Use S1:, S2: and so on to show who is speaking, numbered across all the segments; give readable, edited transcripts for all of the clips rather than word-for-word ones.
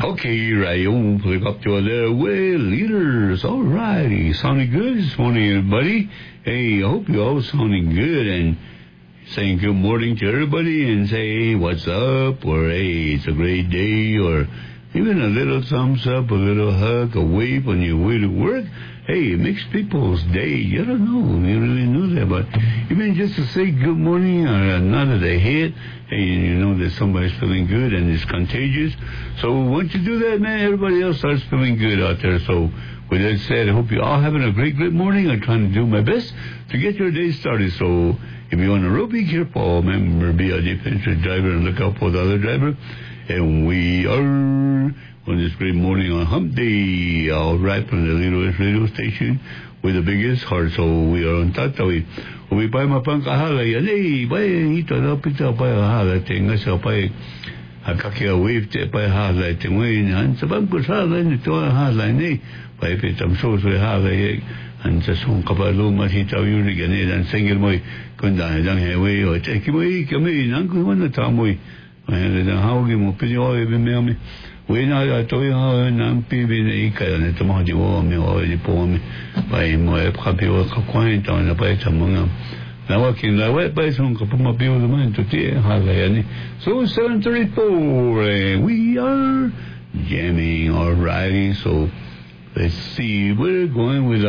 S1: Okay, Rayon, pick up to the way leaders. All righty, sounding good this morning, everybody. Hey, I hope you're all sounding good and saying good morning to everybody and say, hey, what's up, or hey, it's a great day, or even a little thumbs up, a little hug, a wave on your way to work. Hey, it makes people's day. You don't know. You really know that. But even just to say good morning or a nod of the head, hey, you know that somebody's feeling good and it's contagious. So once you do that, man, everybody else starts feeling good out there. So with that said, I hope you're all having a great morning. I'm trying to do my best to get your day started. So if you're on the road, be careful. Remember, be a defensive driver and look out for the other driver. And we are on this great morning on Hump Day, all right, from the littlest radio station with the biggest heart. So we are on Tatawi. Umi pai mapang kahala yan. Hey, pai ito na pita pai kahala. Tenga sa pai hakaki a wave te pai hala. Tengway han sa bangko sa hala. Ito hala ni. Pai pitam so sa hala. Han sa song kapalo matitaw yun. Ganit ang single mo. Kunda dang hewe. O teki mo kami. Nangko mo na tamoy. Ayan na hawagi mo. Pinyo ay bimiyami. Wena ito yung nampibi na ikaya na ito mga diwa mi o di po mi pai mo e kapiwa kakwenta na pai sa mga nawakin lawet pai sung kapumapiwa naman ito tiye halaya ni. So 7:34 we are jamming alrighty. So let's see, we're going with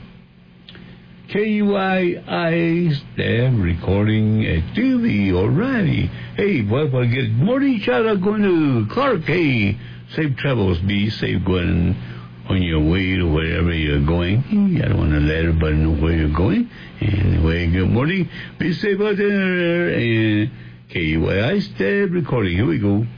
S1: KUII staff recording activity already. Hey, well, good morning, shout out going to Clark. Hey, safe travels, be safe going on your way to wherever you're going. I don't want to let everybody know where you're going. Anyway, good morning, be safe out there. And KUII staff recording, here we go.